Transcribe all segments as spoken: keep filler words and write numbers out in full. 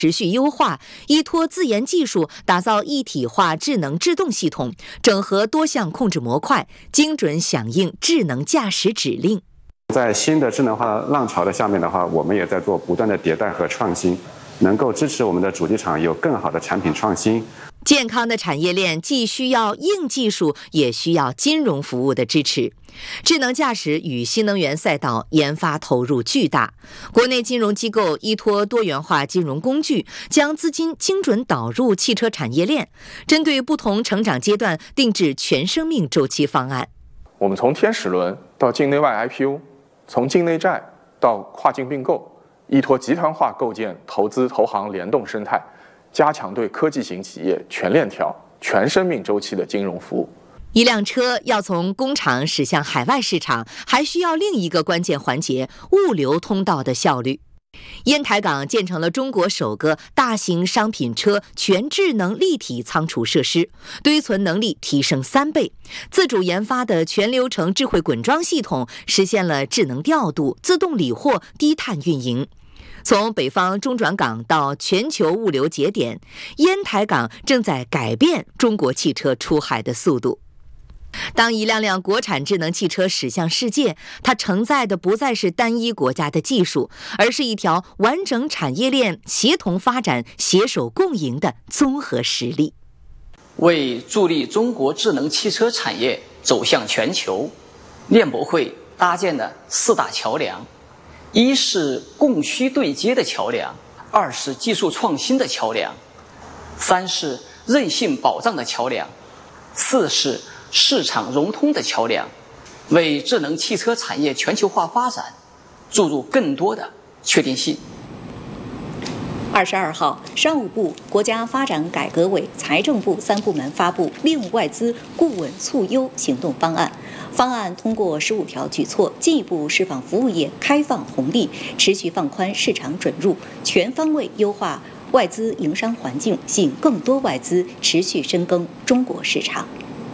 持续优化，依托自研技术打造一体化智能制动系统，整合多项控制模块，精准响应智能驾驶指令。 在新的智能化浪潮的下面的话，我们也在做不断的迭代和创新，能够支持我们的主机厂有更好的产品创新。 健康的产业链既需要硬技术，也需要金融服务的支持。智能驾驶与新能源赛道研发投入巨大，国内金融机构依托多元化金融工具，将资金精准导入汽车产业链，针对不同成长阶段定制全生命周期方案。 我们从天使轮到境内外 I P O， 从境内债到跨境并购，依托集团化构建投资投行联动生态，加强对科技型企业全链条、全生命周期的金融服务。 一辆车要从工厂驶向海外市场，还需要另一个关键环节——物流通道的效率。烟台港建成了中国首个大型商品车全智能立体仓储设施，堆存能力提升三倍。自主研发的全流程智慧滚装系统实现了智能调度、自动理货、低碳运营。从北方中转港到全球物流节点，烟台港正在改变中国汽车出海的速度。当一辆辆国产智能汽车驶向世界，它承载的不再是单一国家的技术，而是一条完整产业链协同发展、携手共赢的综合实力。 为助力中国智能汽车产业走向全球，链博会搭建了四大桥梁：一是供需对接的桥梁，二是技术创新的桥梁，三是韧性保障的桥梁，四是市场融通的桥梁，为智能汽车产业全球化发展注入更多的确定性。 二十二号，商务部、国家发展改革委、财政部三部门发布利用外资固稳促优行动方案。方案通过十五条举措，进一步释放服务业开放红利，持续放宽市场准入，全方位优化外资营商环境，吸引更多外资持续深耕中国市场。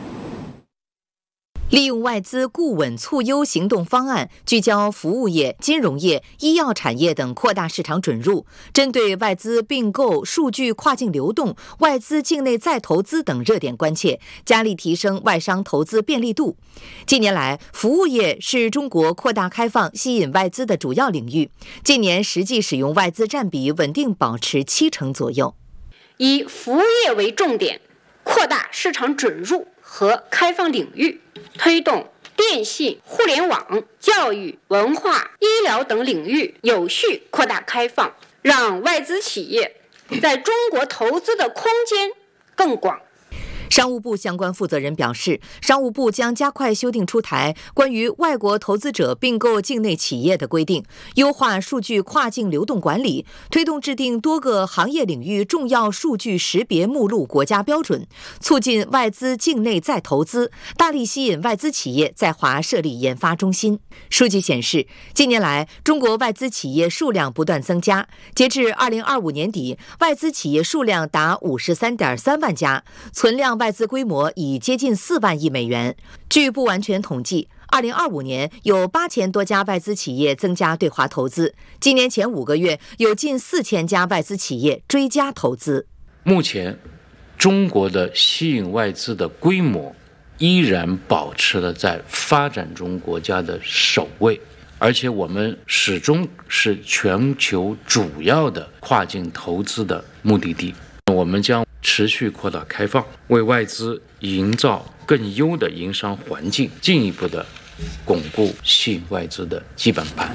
利用外资固稳促优行动方案，聚焦服务业、金融业、医药产业等扩大市场准入，针对外资并购、数据跨境流动、外资境内再投资等热点关切，加力提升外商投资便利度。近年来，服务业是中国扩大开放、吸引外资的主要领域，近年实际使用外资占比稳定保持七成左右。 以服务业为重点，扩大市场准入和开放领域，推动电信、互联网、教育、文化、医疗等领域有序扩大开放，让外资企业在中国投资的空间更广。 商务部相关负责人表示，商务部将加快修订出台关于外国投资者并购境内企业的规定，优化数据跨境流动管理，推动制定多个行业领域重要数据识别目录国家标准，促进外资境内再投资，大力吸引外资企业在华设立研发中心。数据显示，近年来中国外资企业数量不断增加，截至二零二五年底，外资企业数量达五十三点三万家，存量外资规模已接近四万亿美元。据不完全统计，二零二五年有八千多家外资企业增加对华投资，今年前五个月有近四千家外资企业追加投资。 目前，中国的吸引外资的规模依然保持了在发展中国家的首位，而且我们始终是全球主要的跨境投资的目的地。我们将持续扩大开放，为外资营造更优的营商环境，进一步的巩固吸引外资的基本盘。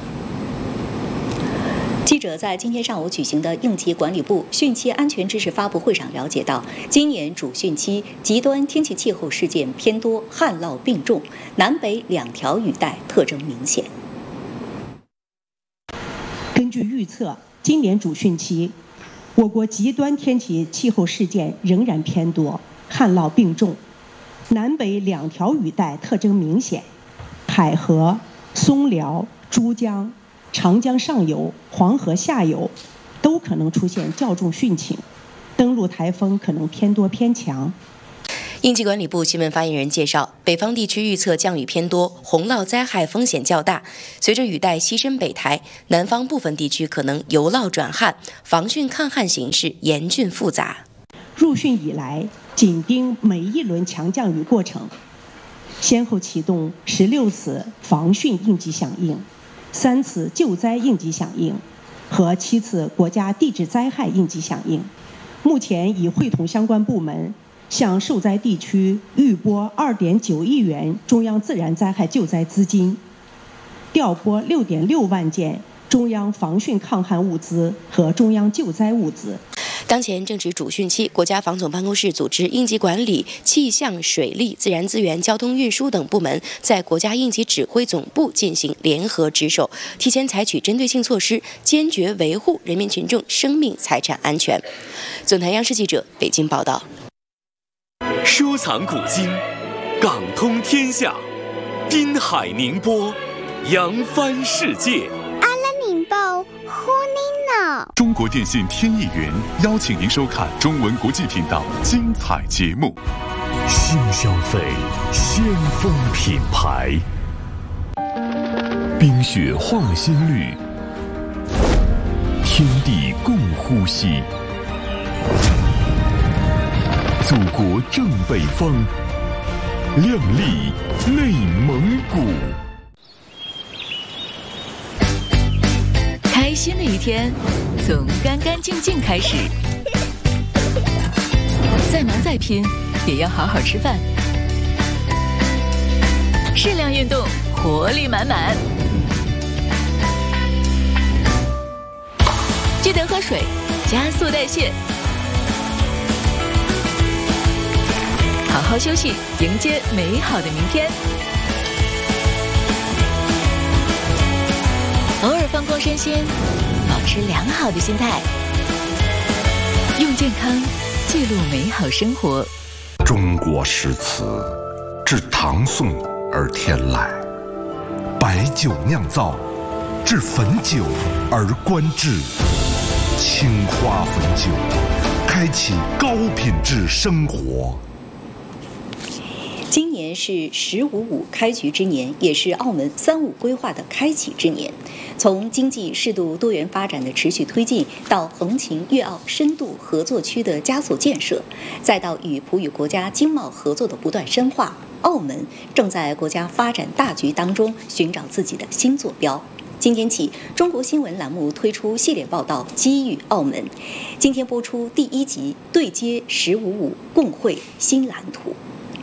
记者在今天上午举行的应急管理部汛期安全知识发布会上了解到，今年主汛期极端天气气候事件偏多，旱涝并重，南北两条雨带特征明显。 根据预测，今年主汛期我国极端天气气候事件仍然偏多，旱涝并重，南北两条雨带特征明显，海河、松辽、珠江、长江上游、黄河下游都可能出现较重汛情，登陆台风可能偏多偏强。 应急管理部新闻发言人介绍，北方地区预测降雨偏多，洪涝灾害风险较大。随着雨带西伸北台，南方部分地区可能由涝转旱，防汛抗旱形势严峻复杂。 入汛以来，紧盯每一轮强降雨过程，先后启动十六次防汛应急响应、三次救灾应急响应和七次国家地质灾害应急响应。目前已会同相关部门，向受灾地区预拨二点九亿元中央自然灾害救灾资金，调拨六点六万件中央防汛抗旱物资和中央救灾物资。 当前正值主汛期，国家防总办公室组织应急管理、气象、水利、自然资源、交通运输等部门在国家应急指挥总部进行联合值守，提前采取针对性措施，坚决维护人民群众生命财产安全。总台央视记者北京报道。 收藏古今，港通天下，滨海宁波，扬帆世界。 阿拉宁报，呼尼脑。 中国电信天翼云邀请您收看中文国际频道精彩节目。 新消费，先锋品牌。冰雪化新绿，天地共呼吸。祖国正北方，亮丽内蒙古。 开心的一天，从干干净净开始。再忙再拼，也要好好吃饭。适量运动，活力满满。记得喝水，加速代谢。好好休息，迎接美好的明天。偶尔放空身心，保持良好的心态，用健康记录美好生活。 中国诗词自唐宋而天来，白酒酿造，至汾酒而观致。青花汾酒，开启高品质生活。 今年是“十五五”开局之年，也是澳门“三五”规划的开启之年。从经济适度多元发展的持续推进，到横琴粤澳深度合作区的加速建设，再到与葡语国家经贸合作的不断深化，澳门正在国家发展大局当中寻找自己的新坐标。今天起，中国新闻栏目推出系列报道《机遇澳门》，今天播出第一集《对接“十五五”共绘新蓝图》。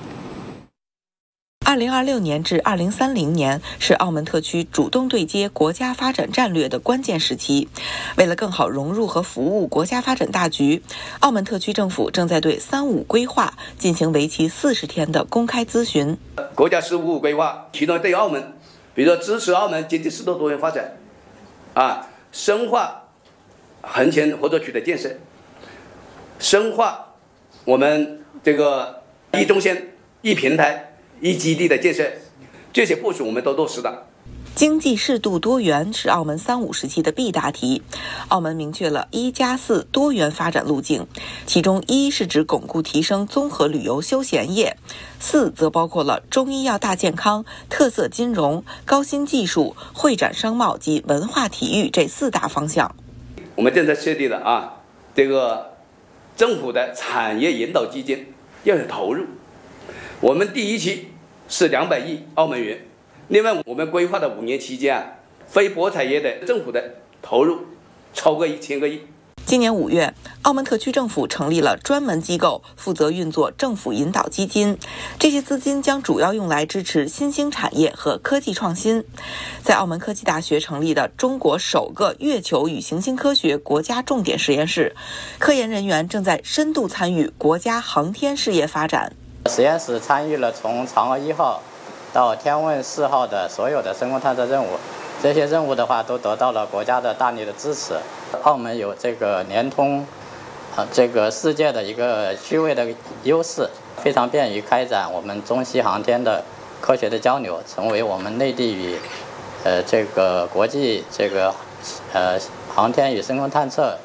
二零二六年至二零三零年是澳门特区主动对接国家发展战略的关键时期。为了更好融入和服务国家发展大局，澳门特区政府正在对“三五”规划进行为期四十天的公开咨询。 国家“十五五”规划其中对澳门，比如说支持澳门经济适度多元发展，啊，深化横琴合作区的建设，深化我们这个一中心、一平台、一基地的建设，这些部署我们都落实了。 经济适度多元是澳门“三五”时期的必答题。澳门明确了一加四多元发展路径，其中一是指巩固提升综合旅游休闲业，四则包括了中医药大健康、特色金融、高新技术、会展商贸及文化体育这四大方向。 我们正在设立的啊，这个政府的产业引导基金要有投入。我们第一期是两百亿澳门元，另外我们规划的五年期间啊，非博彩业的政府的投入超过一千个亿。 今年五月，澳门特区政府成立了专门机构，负责运作政府引导基金。这些资金将主要用来支持新兴产业和科技创新。在澳门科技大学成立的中国首个月球与行星科学国家重点实验室，科研人员正在深度参与国家航天事业发展。 实验室参与了从嫦娥一号到天问四号的所有的深空探测任务，这些任务的话都得到了国家的大力的支持。澳门有这个联通，呃，这个世界的一个区位的优势，非常便于开展我们中西航天的科学的交流，成为我们内地与，呃，这个国际这个，呃，航天与深空探测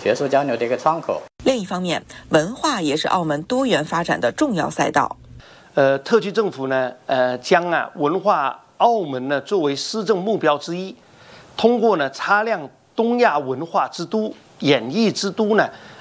学术交流的一个窗口。 另一方面，文化也是澳门多元发展的重要赛道。 呃，特区政府呢，呃，将啊文化澳门呢作为施政目标之一，通过呢擦亮东亚文化之都、演艺之都呢，